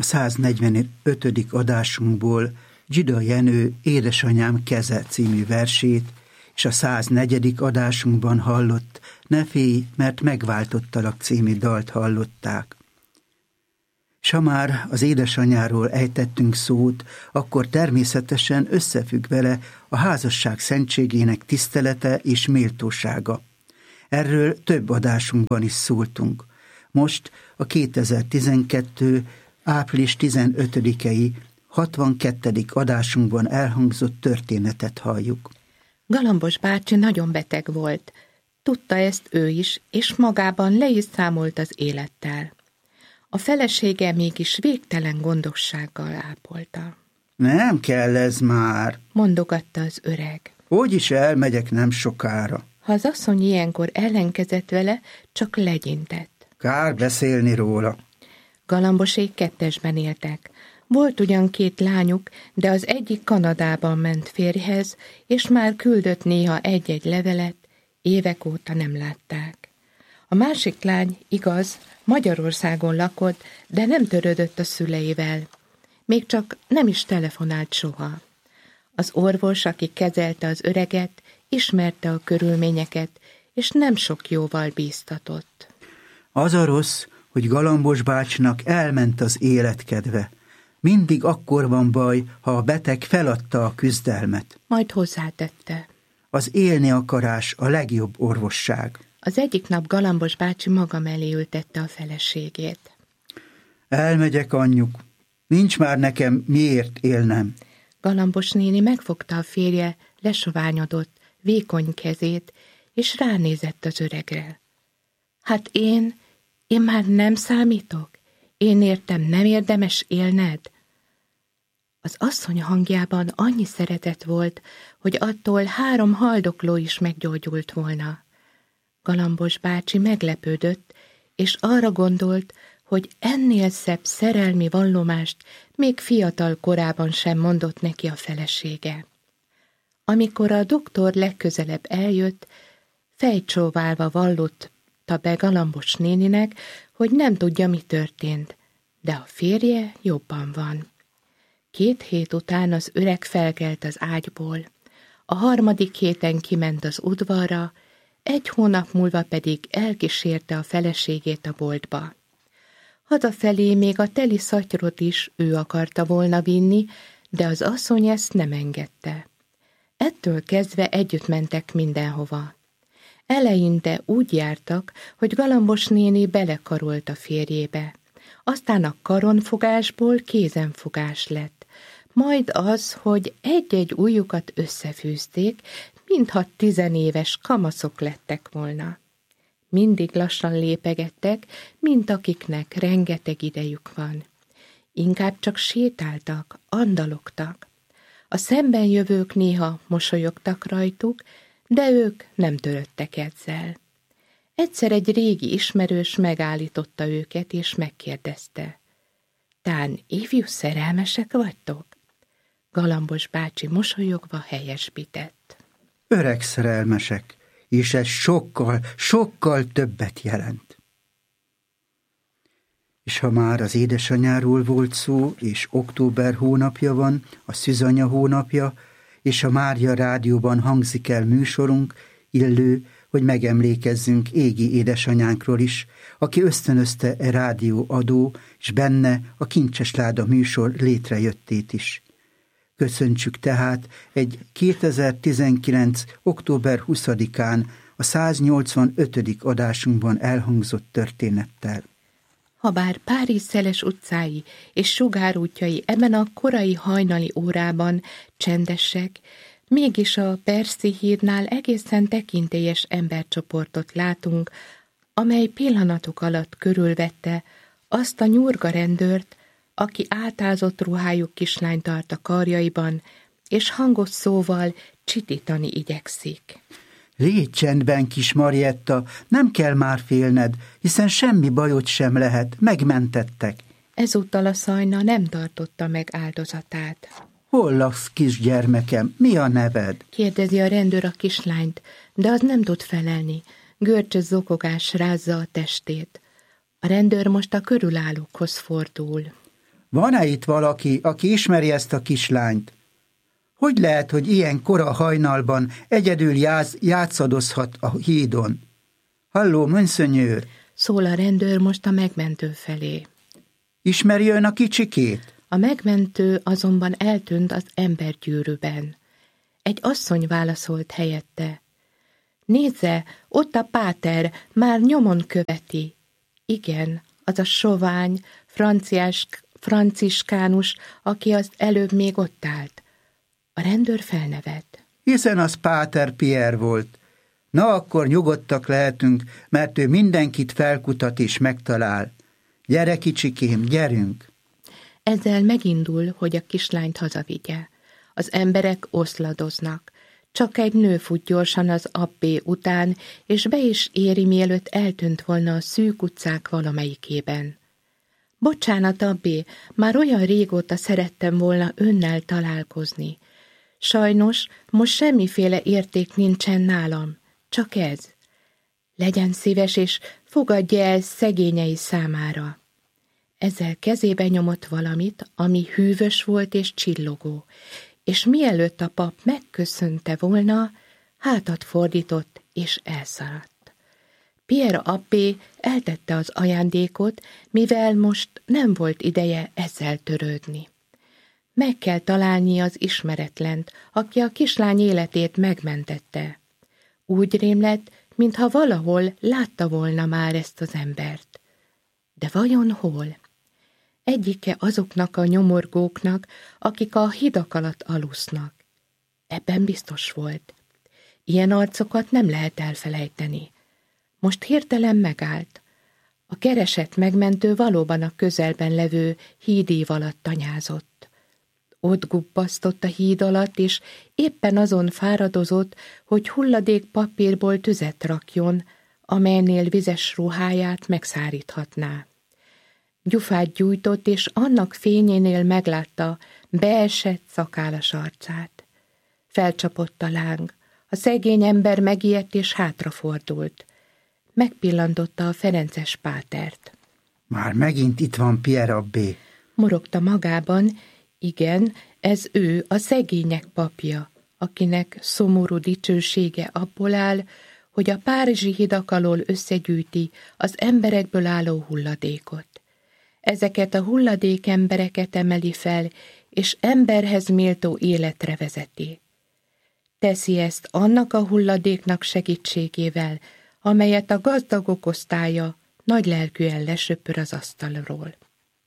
145. adásunkból Dzsida Jenő Édesanyám keze című versét, és a 104. adásunkban hallott Ne félj, mert megváltottalak című dalt hallották. S ha már az édesanyáról ejtettünk szót, akkor természetesen összefügg vele a házasság szentségének tisztelete és méltósága. Erről több adásunkban is szóltunk. Most a 2012. április 15-i 62. adásunkban elhangzott történetet halljuk. Galambos bácsi nagyon beteg volt. Tudta ezt ő is, és magában le is számolt az élettel. A felesége mégis végtelen gondossággal ápolta. Nem kell ez már, mondogatta az öreg. Úgyis elmegyek nem sokára. Ha az asszony ilyenkor ellenkezett vele, csak legyintett. Kár beszélni róla. Galambosék kettesben éltek. Volt ugyan 2 lányuk, de az egyik Kanadában ment férjhez, és már küldött néha egy-egy levelet, évek óta nem látták. A másik lány, igaz, Magyarországon lakott, de nem törődött a szüleivel. Még csak nem is telefonált soha. Az orvos, aki kezelte az öreget, ismerte a körülményeket, és nem sok jóval bíztatott. Az a rossz, hogy Galambos bácsinak elment az életkedve. Mindig akkor van baj, ha a beteg feladta a küzdelmet. Majd hozzátette. Az élni akarás a legjobb orvosság. Az egyik nap Galambos bácsi maga mellé ültette a feleségét. Elmegyek, anyjuk. Nincs már nekem miért élnem. Galambos néni megfogta a férje lesoványodott, vékony kezét, és ránézett az öregre. Hát én már nem számítok? Én értem, nem érdemes élned? Az asszony hangjában annyi szeretet volt, hogy attól 3 haldokló is meggyógyult volna. Galambos bácsi meglepődött, és arra gondolt, hogy ennél szebb szerelmi vallomást még fiatal korában sem mondott neki a felesége. Amikor a doktor legközelebb eljött, fejcsóválva vallotta be Galambos néninek, hogy nem tudja, mi történt, de a férje jobban van. 2 hét után az öreg felkelt az ágyból, a 3. héten kiment az udvarra, 1 hónap múlva pedig elkísérte a feleségét a boltba. Hazafelé még a teli szatyrot is ő akarta volna vinni, de az asszony ezt nem engedte. Ettől kezdve együtt mentek mindenhova. Eleinte úgy jártak, hogy Galambos néni belekarolt a férjébe. Aztán a karonfogásból kézenfogás lett. Majd az, hogy egy-egy ujjukat összefűzték, mintha 10 éves kamaszok lettek volna. Mindig lassan lépegettek, mint akiknek rengeteg idejük van. Inkább csak sétáltak, andalogtak. A szemben jövők néha mosolyogtak rajtuk, de ők nem törődtek ezzel. Egyszer egy régi ismerős megállította őket, és megkérdezte. Tán ifjú szerelmesek vagytok? Galambos bácsi mosolyogva helyesbített. Öreg szerelmesek, és ez sokkal többet jelent. És ha már az édesanyáról volt szó, és október hónapja van, a szűzanya hónapja, és a Mária rádióban hangzik el műsorunk, illő, hogy megemlékezzünk égi édesanyánkról is, aki ösztönözte e rádióadó, és benne a Kincses Láda műsor létrejöttét is. Köszöntsük tehát egy 2019. október 20-án a 185. adásunkban elhangzott történettel. Habár Párizs szeles utcái és sugárútjai ebben a korai hajnali órában csendesek, mégis a Perszi hídnál egészen tekintélyes embercsoportot látunk, amely pillanatok alatt körülvette azt a nyurga rendőrt, aki átázott ruhájú kislányt tart a karjaiban, és hangos szóval csitítani igyekszik. Légy csendben, kis Marietta, nem kell már félned, hiszen semmi bajod sem lehet, megmentettek. Ezúttal a szajna nem tartotta meg áldozatát. Hol laksz, kisgyermekem, mi a neved? Kérdezi a rendőr a kislányt, de az nem tud felelni. Görcsös zokogás rázza a testét. A rendőr most a körülállókhoz fordul. Van-e itt valaki, aki ismeri ezt a kislányt? Hogy lehet, hogy ilyen kora hajnalban egyedül játszadozhat a hídon? Halló, monseigneur! Szól a rendőr most a megmentő felé. Ismeri ön a kicsikét? A megmentő azonban eltűnt az embergyűrűben. Egy asszony válaszolt helyette. Nézze, ott a páter, már nyomon követi. Igen, az a sovány, franciskánus, aki az előbb még ott állt. A rendőr felnevet. Hiszen az Páter Pierre volt. Na, akkor nyugodtak lehetünk, mert ő mindenkit felkutat és megtalál. Gyere, kicsikém, gyerünk! Ezzel megindul, hogy a kislányt hazavigye. Az emberek oszladoznak. Csak egy nő fut gyorsan az abbé után, és be is éri, mielőtt eltűnt volna a szűk utcák valamelyikében. Bocsánat, abbé, már olyan régóta szerettem volna önnel találkozni. Sajnos most semmiféle érték nincsen nálam, csak ez. Legyen szíves, és fogadja el szegényei számára. Ezzel kezébe nyomott valamit, ami hűvös volt és csillogó, és mielőtt a pap megköszönte volna, hátat fordított és elszaladt. Pierre abbé eltette az ajándékot, mivel most nem volt ideje ezzel törődni. Meg kell találnia az ismeretlent, aki a kislány életét megmentette. Úgy rémlett, mintha valahol látta volna már ezt az embert. De vajon hol? Egyike azoknak a nyomorgóknak, akik a hidak alatt alusznak. Ebben biztos volt. Ilyen arcokat nem lehet elfelejteni. Most hirtelen megállt. A keresett megmentő valóban a közelben levő hídév alatt tanyázott. Ott gubbasztott a híd alatt, és éppen azon fáradozott, hogy hulladék papírból tüzet rakjon, amelynél vizes ruháját megszáríthatná. Gyufát gyújtott, és annak fényénél meglátta beesett szakállas arcát. Felcsapott a láng. A szegény ember megijedt és hátrafordult. Megpillantotta a ferences pátert. Már megint itt van Pierre abbé. Morogta magában, igen, ez ő, a szegények papja, akinek szomorú dicsősége abból áll, hogy a párizsi hidak alól összegyűjti az emberekből álló hulladékot. Ezeket a hulladék embereket emeli fel, és emberhez méltó életre vezeti. Teszi ezt annak a hulladéknak segítségével, amelyet a gazdagok osztálya nagylelkűen lesöpör az asztalról.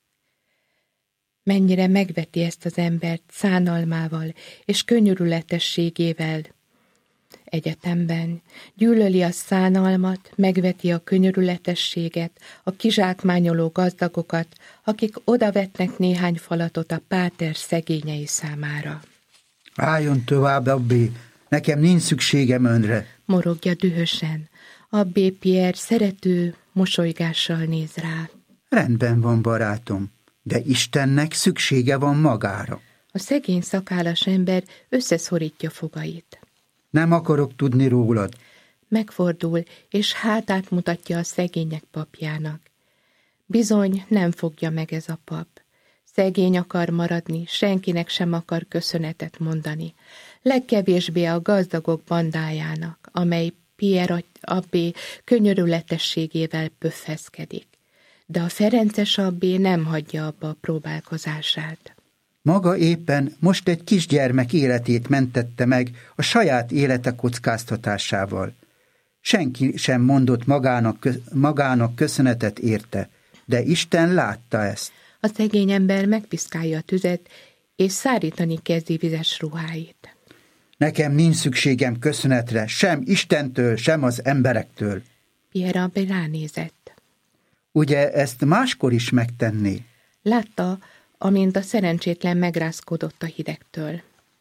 Mennyire megveti ezt az embert szánalmával és könyörületességével. Egyetemben gyűlöli a szánalmat, megveti a könyörületességet, a kizsákmányoló gazdagokat, akik odavetnek néhány falatot a páter szegényei számára. Álljon tovább, abbé, nekem nincs szükségem önre. Morogja dühösen. Abbé Pierre szerető mosolygással néz rá. Rendben van, barátom, de Istennek szüksége van magára. A szegény szakállas ember összeszorítja fogait. Nem akarok tudni rólad. Megfordul, és hátát mutatja a szegények papjának. Bizony nem fogja meg ez a pap. Szegény akar maradni, senkinek sem akar köszönetet mondani. Legkevésbé a gazdagok bandájának, amely Pierre abbé könyörületességével pöffeszkedik. De a ferences abbé nem hagyja abba a próbálkozását. Maga éppen most egy kisgyermek életét mentette meg a saját élete kockáztatásával. Senki sem mondott magának köszönetet érte, de Isten látta ezt. A szegény ember megpiszkálja a tüzet, és szárítani kezdi vizes ruháit. Nekem nincs szükségem köszönetre, sem Istentől, sem az emberektől. Pierre abbé ránézett. Ugye ezt máskor is megtenné? Látta, amint a szerencsétlen megrázkodott a hidegtől.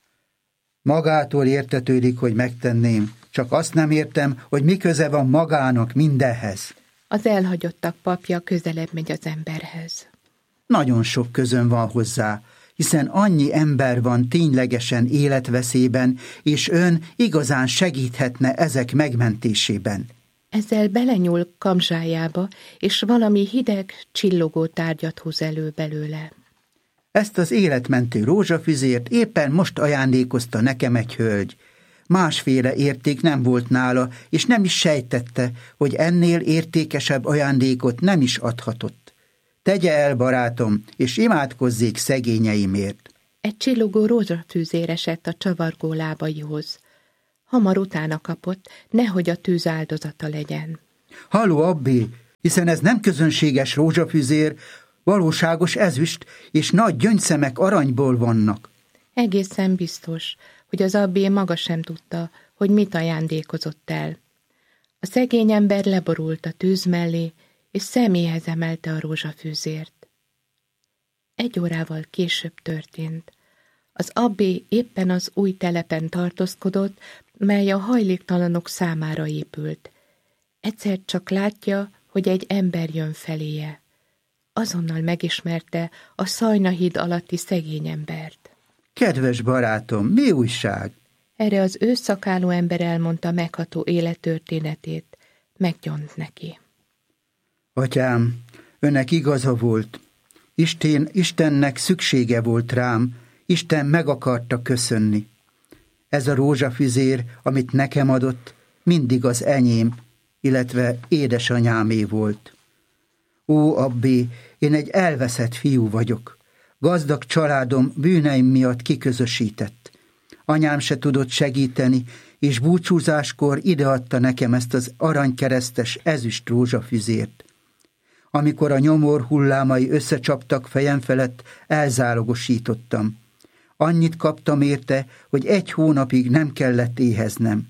Magától értetődik, hogy megtenném, csak azt nem értem, hogy mi köze van magának mindenhez. Az elhagyottak papja közelebb megy az emberhez. Nagyon sok közön van hozzá, hiszen annyi ember van ténylegesen életveszélyben, és ön igazán segíthetne ezek megmentésében. Ezzel belenyúl kamzsájába, és valami hideg, csillogó tárgyat húz elő belőle. Ezt az életmentő rózsafüzért éppen most ajándékozta nekem egy hölgy. Másféle érték nem volt nála, és nem is sejtette, hogy ennél értékesebb ajándékot nem is adhatott. Tegye el, barátom, és imádkozzék szegényeimért. Egy csillogó rózsafűzér esett a csavargó lábaihoz. Hamar utána kapott, nehogy a tűz áldozata legyen. Halló, abbé, hiszen ez nem közönséges rózsafűzér, valóságos ezüst, és nagy gyöngyszemek aranyból vannak. Egészen biztos, hogy az abbé maga sem tudta, hogy mit ajándékozott el. A szegény ember leborult a tűz mellé, és szeméhez emelte a rózsafűzért. 1 órával később történt. Az abbé éppen az új telepen tartózkodott, mely a hajléktalanok számára épült. Egyszer csak látja, hogy egy ember jön feléje. Azonnal megismerte a Szajna-híd alatti szegény embert. Kedves barátom, mi újság? Erre az ősszakálú ember elmondta megható élettörténetét, meggyont neki. Atyám, önnek igaza volt. Istennek szüksége volt rám, Isten meg akarta köszönni. Ez a rózsafüzér, amit nekem adott, mindig az enyém, illetve édesanyámé volt. Ó, abbé, én egy elveszett fiú vagyok. Gazdag családom bűneim miatt kiközösített. Anyám se tudott segíteni, és búcsúzáskor ideadta nekem ezt az aranykeresztes ezüst rózsafüzért. Amikor a nyomor hullámai összecsaptak fejem felett, elzálogosítottam. Annyit kaptam érte, hogy 1 hónapig nem kellett éheznem.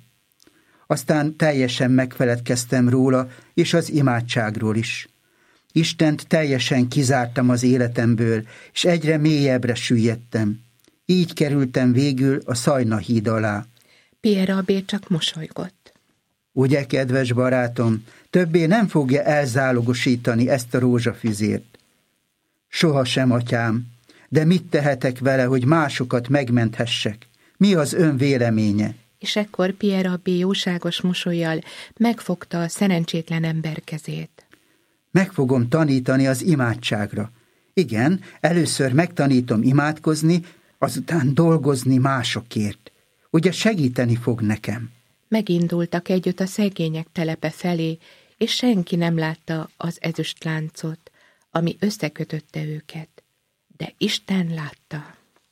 Aztán teljesen megfeledkeztem róla, és az imádságról is. Istent teljesen kizártam az életemből, és egyre mélyebbre süllyedtem. Így kerültem végül a Szajna-híd alá. Pierre abbé csak mosolygott. Ugye, kedves barátom, többé nem fogja elzálogosítani ezt a rózsafüzért. Sohasem, atyám, de mit tehetek vele, hogy másokat megmenthessek? Mi az ön véleménye? És ekkor Pierre abbé jóságos mosollyal megfogta a szerencsétlen ember kezét. Meg fogom tanítani az imádságra. Igen, először megtanítom imádkozni, azután dolgozni másokért. Ugye segíteni fog nekem? Megindultak együtt a szegények telepe felé, és senki nem látta az ezüstláncot, ami összekötötte őket. De Isten látta.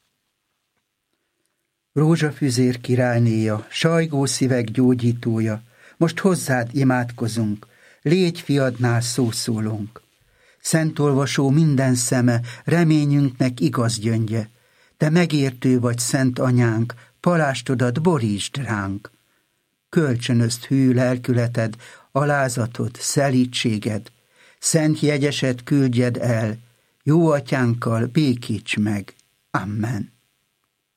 Rózsafüzér királynéja, sajgó szívek gyógyítója, most hozzád imádkozunk, légy fiadnál szószólónk. Szentolvasó minden szeme, reményünknek igaz gyöngye, te megértő vagy, szent anyánk, palástodat borítsd ránk. Kölcsönözd hű lelkületed, alázatod, szelídséged, szent jegyesed küldjed el, jó atyánkkal békíts meg. Amen.